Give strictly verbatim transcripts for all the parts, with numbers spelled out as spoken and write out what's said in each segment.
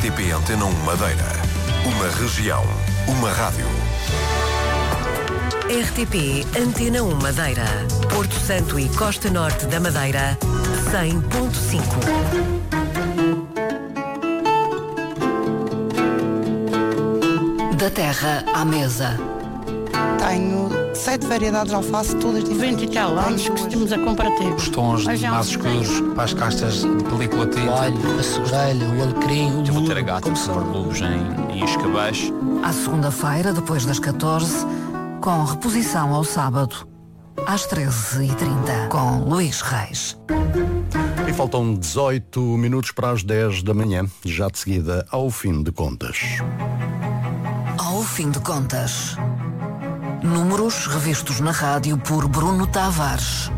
T P Antena um Madeira. Uma região, uma rádio. R T P Antena um Madeira. Porto Santo e Costa Norte da Madeira, cem ponto cinco. Da terra à mesa. Tenho sete variedades de alface, todas diferentes. vinte e tal anos que estamos a comparativos. Os tons mais escuros para as castas de película tinta. O alho, a sobrancelha, o alecrim, o Eu vou ter a gata que são lobos em, em escabeche. À segunda-feira, depois das catorze, com reposição ao sábado, às treze e trinta, com Luís Reis. E faltam dezoito minutos para as dez da manhã, já de seguida ao fim de contas. Ao fim de contas. Números revistos na rádio por Bruno Tavares.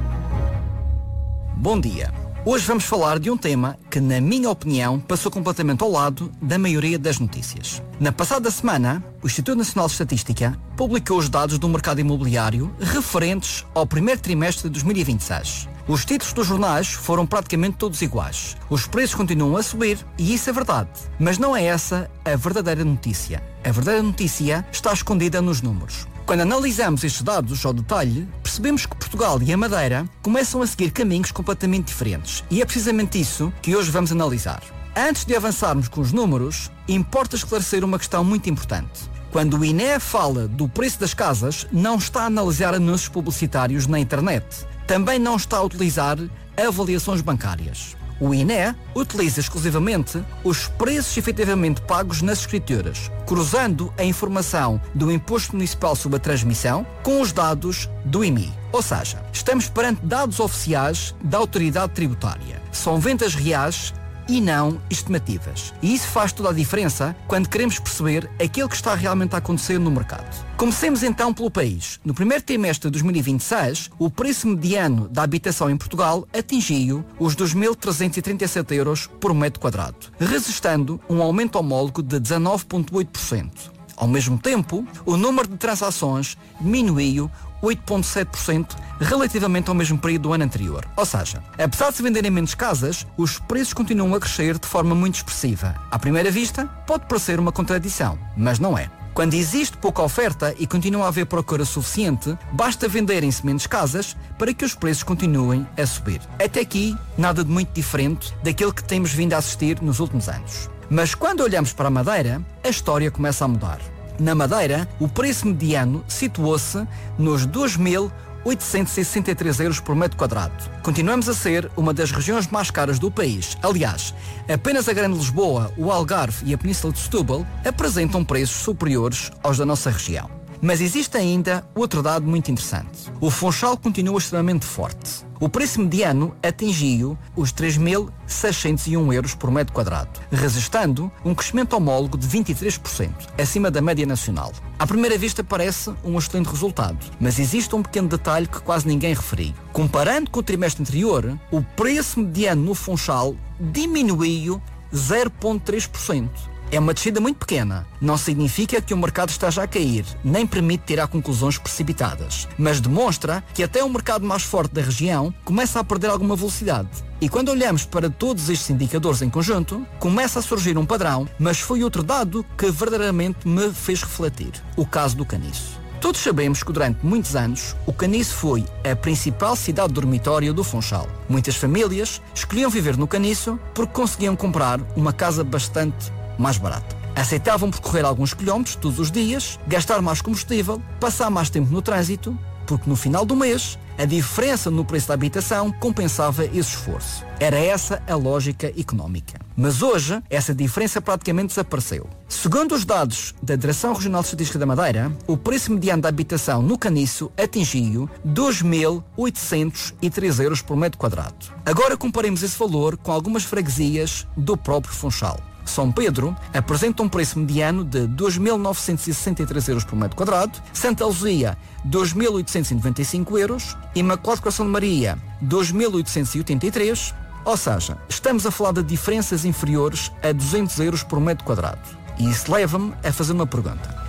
Bom dia. Hoje vamos falar de um tema que, na minha opinião, passou completamente ao lado da maioria das notícias. Na passada semana, o Instituto Nacional de Estatística publicou os dados do mercado imobiliário referentes ao primeiro trimestre de dois mil e vinte e seis. Os títulos dos jornais foram praticamente todos iguais. Os preços continuam a subir e isso é verdade. Mas não é essa a verdadeira notícia. A verdadeira notícia está escondida nos números. Quando analisamos estes dados ao detalhe, percebemos que Portugal e a Madeira começam a seguir caminhos completamente diferentes. E é precisamente isso que hoje vamos analisar. Antes de avançarmos com os números, importa esclarecer uma questão muito importante. Quando o I N E fala do preço das casas, não está a analisar anúncios publicitários na internet. Também não está a utilizar avaliações bancárias. O I N E utiliza exclusivamente os preços efetivamente pagos nas escrituras, cruzando a informação do Imposto Municipal sobre a Transmissão com os dados do I M I. Ou seja, estamos perante dados oficiais da autoridade tributária. São vendas reais e não estimativas. E isso faz toda a diferença quando queremos perceber aquilo que está realmente a acontecer no mercado. Comecemos então pelo país. No primeiro trimestre de dois mil e vinte e seis, o preço mediano da habitação em Portugal atingiu os dois mil trezentos e trinta e sete euros por metro quadrado, registrando um aumento homólogo de dezanove vírgula oito por cento. Ao mesmo tempo, o número de transações diminuiu oito vírgula sete por cento relativamente ao mesmo período do ano anterior. Ou seja, apesar de se venderem menos casas, os preços continuam a crescer de forma muito expressiva. À primeira vista, pode parecer uma contradição, mas não é. Quando existe pouca oferta e continua a haver procura suficiente, basta venderem-se menos casas para que os preços continuem a subir. Até aqui, nada de muito diferente daquilo que temos vindo a assistir nos últimos anos. Mas quando olhamos para a Madeira, a história começa a mudar. Na Madeira, o preço mediano situou-se nos dois mil oitocentos e sessenta e três euros por metro quadrado. Continuamos a ser uma das regiões mais caras do país. Aliás, apenas a Grande Lisboa, o Algarve e a Península de Setúbal apresentam preços superiores aos da nossa região. Mas existe ainda outro dado muito interessante. O Funchal continua extremamente forte. O preço mediano atingiu os três mil seiscentos e um euros por metro quadrado, registrando um crescimento homólogo de vinte e três por cento, acima da média nacional. À primeira vista parece um excelente resultado, mas existe um pequeno detalhe que quase ninguém referiu. Comparando com o trimestre anterior, o preço mediano no Funchal diminuiu zero vírgula três por cento. É uma descida muito pequena. Não significa que o mercado esteja a cair, nem permite tirar conclusões precipitadas, mas demonstra que até o mercado mais forte da região começa a perder alguma velocidade. E quando olhamos para todos estes indicadores em conjunto, começa a surgir um padrão, mas foi outro dado que verdadeiramente me fez refletir. O caso do Caniço. Todos sabemos que durante muitos anos o Caniço foi a principal cidade dormitório do Funchal. Muitas famílias escolhiam viver no Caniço porque conseguiam comprar uma casa bastante mais barato. Aceitavam percorrer alguns quilómetros todos os dias, gastar mais combustível, passar mais tempo no trânsito, porque no final do mês a diferença no preço da habitação compensava esse esforço. Era essa a lógica económica. Mas hoje essa diferença praticamente desapareceu. Segundo os dados da Direção Regional de Estatística da Madeira, o preço mediano da habitação no Caniço atingiu dois mil oitocentos e três euros por metro quadrado. Agora comparemos esse valor com algumas freguesias do próprio Funchal. São Pedro apresenta um preço mediano de dois mil novecentos e sessenta e três euros por metro quadrado, Santa Luzia dois mil oitocentos e noventa e cinco euros, Imaculado Coração de Maria dois mil oitocentos e oitenta e três, ou seja, estamos a falar de diferenças inferiores a duzentos euros por metro quadrado. E isso leva-me a fazer uma pergunta.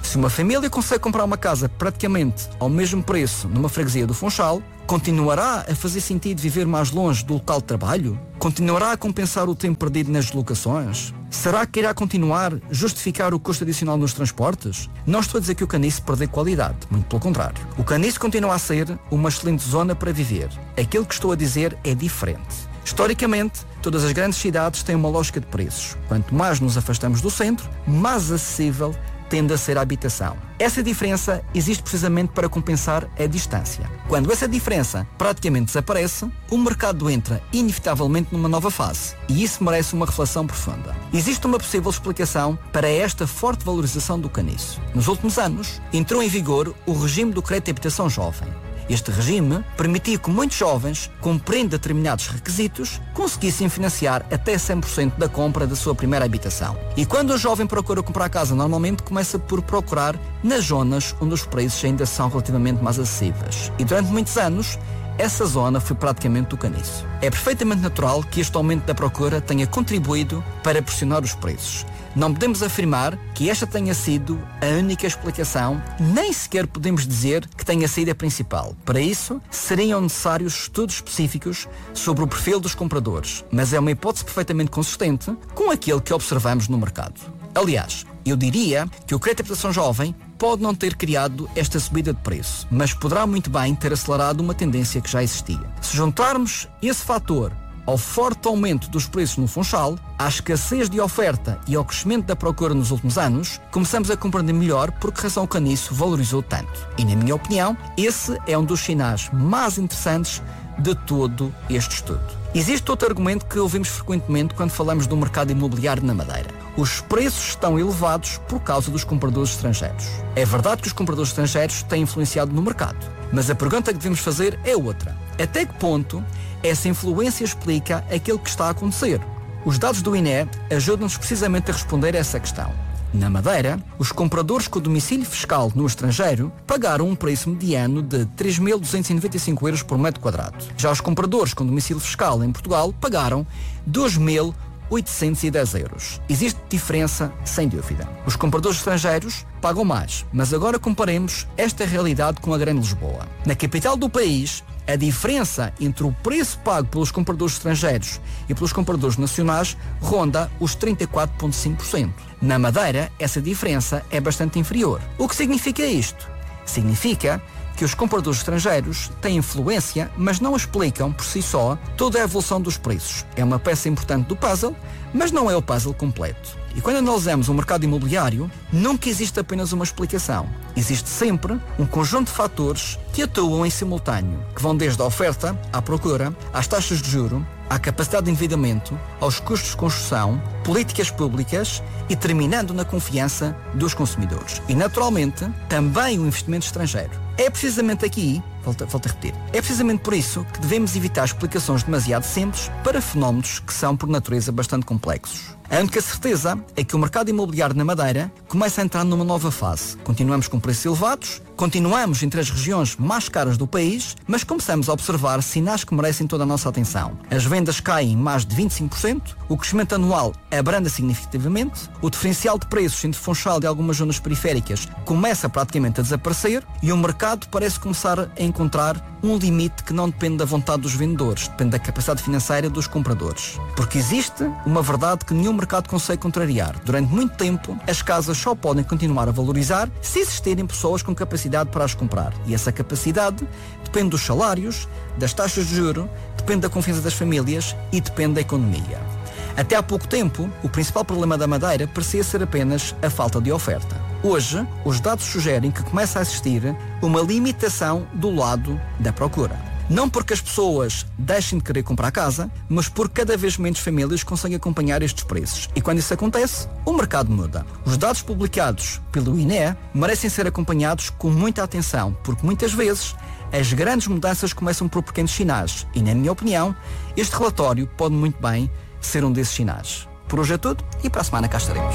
Se uma família consegue comprar uma casa praticamente ao mesmo preço numa freguesia do Funchal, continuará a fazer sentido viver mais longe do local de trabalho? Continuará a compensar o tempo perdido nas deslocações? Será que irá continuar a justificar o custo adicional nos transportes? Não estou a dizer que o Caniço perdeu qualidade, muito pelo contrário. O Caniço continua a ser uma excelente zona para viver. Aquilo que estou a dizer é diferente. Historicamente, todas as grandes cidades têm uma lógica de preços. Quanto mais nos afastamos do centro, mais acessível tende a ser a habitação. Essa diferença existe precisamente para compensar a distância. Quando essa diferença praticamente desaparece, o mercado entra inevitavelmente numa nova fase. E isso merece uma reflexão profunda. Existe uma possível explicação para esta forte valorização do Caniço. Nos últimos anos, entrou em vigor o regime do crédito de habitação jovem. Este regime permitia que muitos jovens, cumprindo determinados requisitos, conseguissem financiar até cem por cento da compra da sua primeira habitação. E quando o jovem procura comprar casa, normalmente começa por procurar nas zonas onde os preços ainda são relativamente mais acessíveis. E durante muitos anos, essa zona foi praticamente o Caniço. É perfeitamente natural que este aumento da procura tenha contribuído para pressionar os preços. Não podemos afirmar que esta tenha sido a única explicação, nem sequer podemos dizer que tenha sido a principal. Para isso, seriam necessários estudos específicos sobre o perfil dos compradores, mas é uma hipótese perfeitamente consistente com aquilo que observamos no mercado. Aliás, eu diria que o crédito de habitação jovem pode não ter criado esta subida de preço, mas poderá muito bem ter acelerado uma tendência que já existia. Se juntarmos esse fator ao forte aumento dos preços no Funchal, à escassez de oferta e ao crescimento da procura nos últimos anos, começamos a compreender melhor por que razão o Caniço valorizou tanto. E, na minha opinião, esse é um dos sinais mais interessantes de todo este estudo. Existe outro argumento que ouvimos frequentemente quando falamos do mercado imobiliário na Madeira. Os preços estão elevados por causa dos compradores estrangeiros. É verdade que os compradores estrangeiros têm influenciado no mercado, mas a pergunta que devemos fazer é outra. Até que ponto essa influência explica aquilo que está a acontecer? Os dados do I N E ajudam-nos precisamente a responder a essa questão. Na Madeira, os compradores com domicílio fiscal no estrangeiro pagaram um preço mediano de três mil duzentos e noventa e cinco euros por metro quadrado. Já os compradores com domicílio fiscal em Portugal pagaram dois mil oitocentos e dez euros. Existe diferença, sem dúvida. Os compradores estrangeiros pagam mais, mas agora comparemos esta realidade com a Grande Lisboa. Na capital do país, a diferença entre o preço pago pelos compradores estrangeiros e pelos compradores nacionais ronda os trinta e quatro vírgula cinco por cento. Na Madeira, essa diferença é bastante inferior. O que significa isto? Significa que os compradores estrangeiros têm influência, mas não explicam por si só toda a evolução dos preços. É uma peça importante do puzzle, mas não é o puzzle completo. E quando analisamos o mercado imobiliário, nunca existe apenas uma explicação. Existe sempre um conjunto de fatores que atuam em simultâneo, que vão desde a oferta, à procura, às taxas de juro, à capacidade de endividamento, aos custos de construção, políticas públicas e terminando na confiança dos consumidores. E, naturalmente, também o investimento estrangeiro. É precisamente aqui, volto, volto a repetir, é precisamente por isso que devemos evitar explicações demasiado simples para fenómenos que são, por natureza, bastante complexos. A única certeza é que o mercado imobiliário na Madeira começa a entrar numa nova fase. Continuamos com preços elevados, continuamos entre as regiões mais caras do país, mas começamos a observar sinais que merecem toda a nossa atenção. As vendas caem mais de vinte e cinco por cento, o crescimento anual abranda significativamente, o diferencial de preços entre Funchal e algumas zonas periféricas começa praticamente a desaparecer e o mercado parece começar a encontrar um limite que não depende da vontade dos vendedores, depende da capacidade financeira dos compradores. Porque existe uma verdade que nenhum mercado consegue contrariar. Durante muito tempo, as casas só podem continuar a valorizar se existirem pessoas com capacidade para as comprar. E essa capacidade depende dos salários, das taxas de juro, depende da confiança das famílias e depende da economia. Até há pouco tempo, o principal problema da Madeira parecia ser apenas a falta de oferta. Hoje, os dados sugerem que começa a existir uma limitação do lado da procura. Não porque as pessoas deixem de querer comprar casa, mas porque cada vez menos famílias conseguem acompanhar estes preços. E quando isso acontece, o mercado muda. Os dados publicados pelo I N E merecem ser acompanhados com muita atenção, porque muitas vezes as grandes mudanças começam por pequenos sinais. E, na minha opinião, este relatório pode muito bem ser um desses sinais. Por hoje é tudo e para a semana cá estaremos.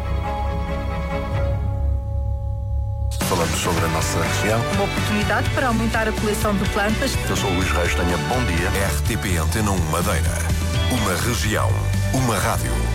Falamos sobre a nossa região. Uma oportunidade para aumentar a coleção de plantas. Eu sou o Luís Reis, tenha bom dia. R T P Antena um Madeira. Uma região. Uma rádio.